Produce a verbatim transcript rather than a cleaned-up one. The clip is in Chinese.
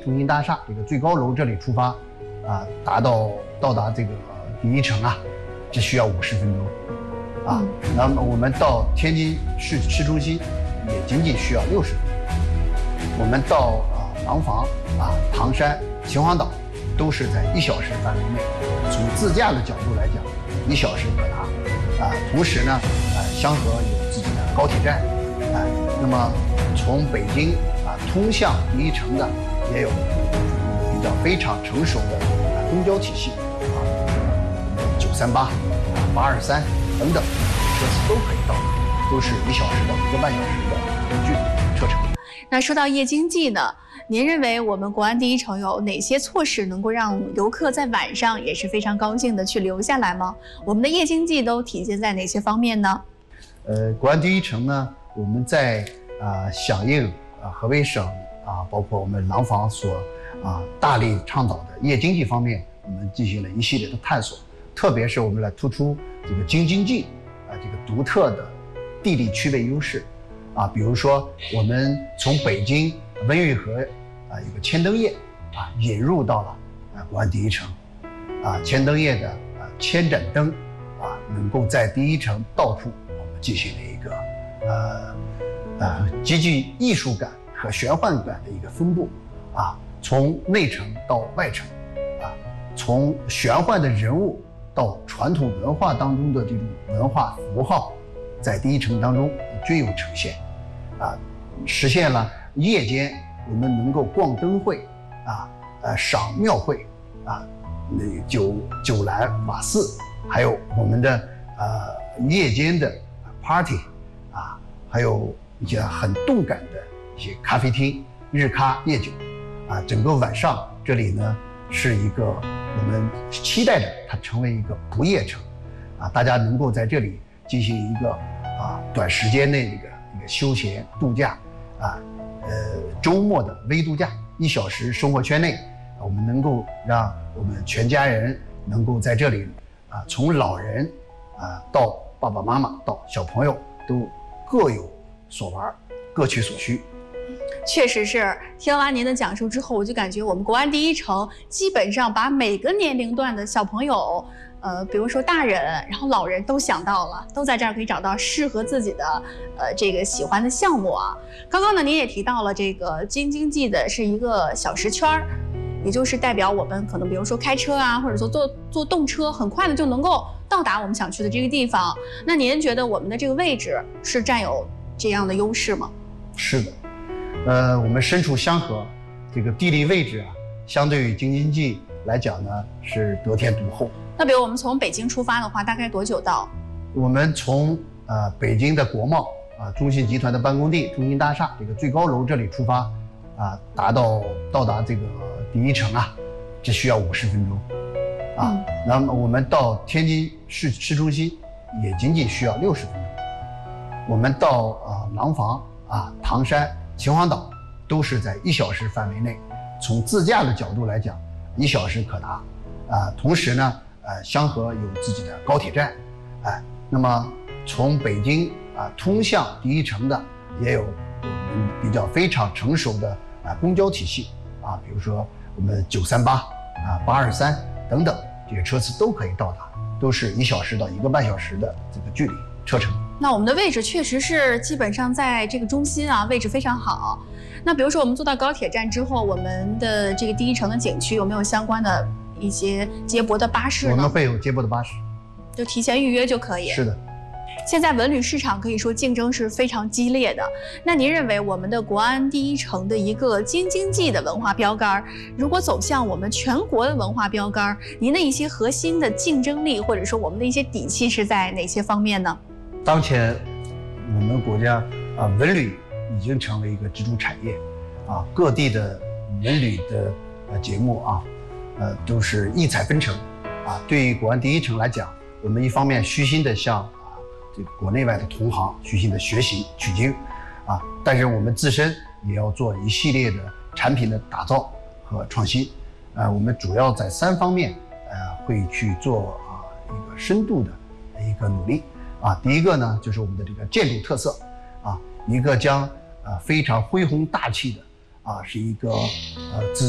中心大厦这个最高楼这里出发，啊，达到到达这个第一城啊，只需要五十分钟，啊，那么我们到天津市市中心也仅仅需要六十分钟，我们到啊廊坊啊唐山秦皇岛都是在一小时范围内，从自驾的角度来讲，一小时可达，啊，同时呢，啊香河有自己的高铁站，啊，那么从北京啊通向第一城的也有比较非常成熟的啊公交体系啊，九三八啊八二三等等车次都可以到达，都是一小时到一个半小时的距离车程。 那说到夜经济呢，您认为我们国安第一城有哪些措施能够让游客在晚上也是非常高兴的去留下来吗？我们的夜经济都体现在哪些方面呢？ 呃，国安第一城呢，我们在啊、呃、响应啊河北省啊，包括我们廊坊所啊大力倡导的夜经济方面，我们进行了一系列的探索，特别是我们来突出这个京津冀啊这个独特的地理区位优势啊，比如说我们从北京温榆河啊一个千灯夜啊引入到了啊国安第一城啊，千灯夜的啊千盏灯啊能够在第一城到处我们进行了一个呃呃极具艺术感和玄幻感的一个分布啊，从内城到外城啊，从玄幻的人物到传统文化当中的这种文化符号，在第一城当中均有呈现啊，实现了夜间我们能够逛灯会啊，呃赏庙会啊，那酒酒兰瓦寺，还有我们的呃夜间的 party 啊，还有一些很动感的一些咖啡厅、日咖夜酒啊，整个晚上这里呢是一个我们期待着它成为一个不夜城啊，大家能够在这里进行一个啊短时间内的一个一个休闲度假啊，呃周末的微度假，一小时生活圈内，我们能够让我们全家人能够在这里啊，从老人啊到爸爸妈妈到小朋友都各有所玩，各取所需。 确实是，听完您的讲述之后，我就感觉我们国安第一城基本上把每个年龄段的小朋友，呃，比如说大人，然后老人都想到了，都在这儿可以找到适合自己的，呃，这个喜欢的项目啊。刚刚呢，您也提到了这个京津冀的是一个小时圈儿，也就是代表我们可能比如说开车啊，或者说坐坐动车，很快的就能够到达我们想去的这个地方。那您觉得我们的这个位置是占有这样的优势吗？ 是的。呃，我们身处香河，这个地理位置啊，相对于京津冀来讲呢，是得天独厚。 那比如我们从北京出发的话，大概多久到？ 我们从呃北京的国贸啊中信集团的办公地中心大厦这个最高楼这里出发，啊，达到到达这个第一城啊，只需要五十分钟，啊，嗯、那么我们到天津市市中心也仅仅需要六十分钟。我们到啊廊坊啊唐山。秦皇岛都是在一小时范围内，从自驾的角度来讲，一小时可达，啊，同时呢，呃，香河有自己的高铁站，哎，那么从北京啊通向第一城的也有我们比较非常成熟的啊公交体系啊，比如说我们九三八啊八二三等等这些车次都可以到达，都是一小时到一个半小时的这个距离车程。 那我们的位置确实是基本上在这个中心啊，位置非常好。那比如说我们坐到高铁站之后，我们的这个第一城的景区有没有相关的一些接驳的巴士呢？ 我们会有接驳的巴士， 就提前预约就可以。 是的。 现在文旅市场可以说竞争是非常激烈的。那您认为我们的国安第一城的一个京津冀的文化标杆，如果走向我们全国的文化标杆，您的一些核心的竞争力或者说我们的一些底气是在哪些方面呢？ 当前我们国家啊文旅已经成为一个支柱产业，啊各地的文旅的呃节目啊，呃都是异彩纷呈，啊对于国安第一城来讲，我们一方面虚心的向啊这个国内外的同行虚心的学习取经，啊但是我们自身也要做一系列的产品的打造和创新，啊我们主要在三方面呃会去做啊一个深度的一个努力。啊，第一个呢，就是我们的这个建筑特色，啊，一个将呃非常恢宏大气的，啊，是一个呃自